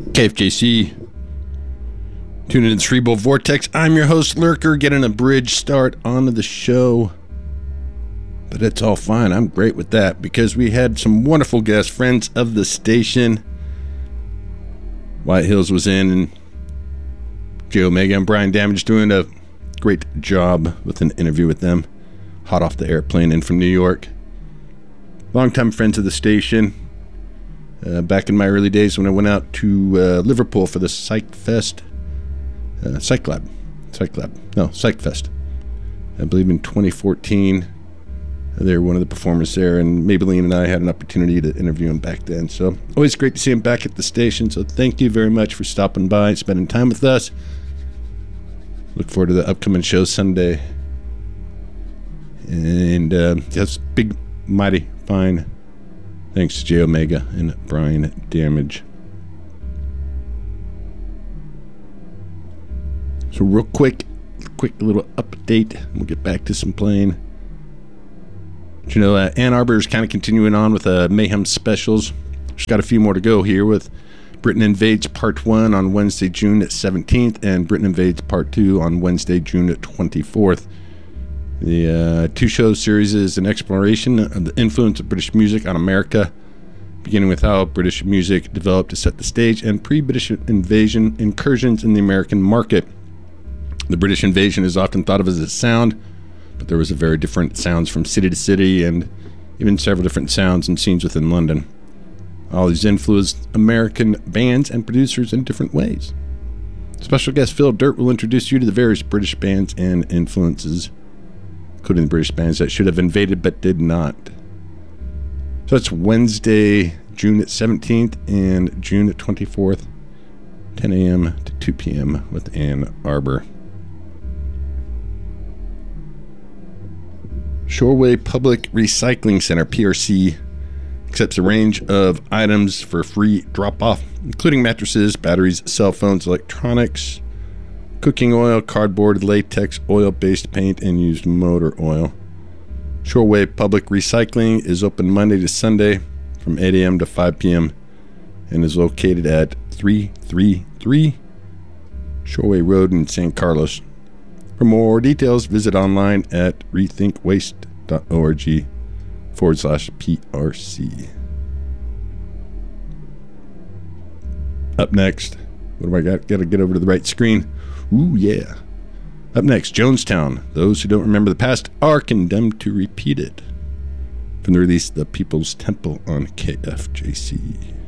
KFJC. Tune in to Cerebral Vortex. I'm your host, Lurker, getting a bridge start onto the show. But it's all fine. I'm great with that because we had some wonderful guests, friends of the station. White Hills was in, and J Omega and Brian Damage doing a great job with an interview with them. Hot off the airplane in from New York. Longtime friends of the station. Back in my early days when I went out to Liverpool for the Psych Fest. Psych Fest. I believe in 2014. They were one of the performers there, and Maybelline and I had an opportunity to interview him back then. So always great to see him back at the station. So thank you very much for stopping by and spending time with us. Look forward to the upcoming show Sunday. And that's big, mighty fine. Thanks to J Omega and Brian Damage. So real quick little update. We'll get back to some playing. But you know, Ann Arbor is kind of continuing on with Mayhem specials. Just got a few more to go here with Britain Invades Part 1 on Wednesday, June 17th, and Britain Invades Part 2 on Wednesday, June 24th. The two-show series is an exploration of the influence of British music on America, beginning with how British music developed to set the stage and pre-British invasion incursions in the American market. The British invasion is often thought of as a sound, but there was a very different sounds from city to city and even several different sounds and scenes within London. All these influenced American bands and producers in different ways. Special guest Phil Dirt will introduce you to the various British bands and influences, including the British bands that should have invaded but did not. So it's Wednesday, June 17th and June 24th, 10 a.m. to 2 p.m. with Ann Arbor. Shoreway Public Recycling Center, PRC, accepts a range of items for free drop-off, including mattresses, batteries, cell phones, electronics, cooking oil, cardboard, latex, oil-based paint, and used motor oil. Shoreway Public Recycling is open Monday to Sunday from 8 a.m. to 5 p.m. and is located at 333 Shoreway Road in San Carlos. For more details, visit online at rethinkwaste.org/PRC. Up next, what do I got? Got to get over to the right screen. Ooh, yeah. Up next, Jonestown. Those who don't remember the past are condemned to repeat it. From the release, The People's Temple on KFJC.